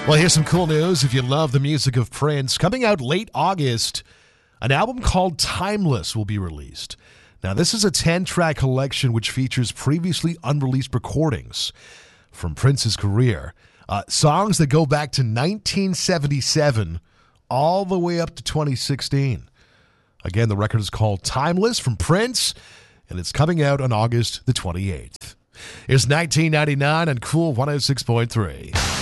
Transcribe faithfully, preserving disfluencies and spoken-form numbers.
Well, here's some cool news. If you love the music of Prince, coming out late August, an album called Timeless will be released. Now, this is a ten-track collection which features previously unreleased recordings from Prince's career. Uh, songs that go back to nineteen seventy-seven all the way up to twenty sixteen. Again, the record is called Timeless from Prince, and it's coming out on August the twenty-eighth. It's nineteen ninety-nine on Cool one oh six point three.